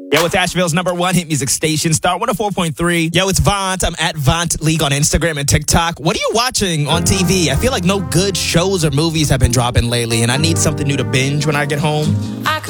Yo, it's Asheville's #1 hit music station, Star 104.3. Yo, it's Vaunt. I'm at Vaunt League on Instagram and TikTok. What are you watching on TV? I feel like no good shows or movies have been dropping lately, and I need something new to binge when I get home.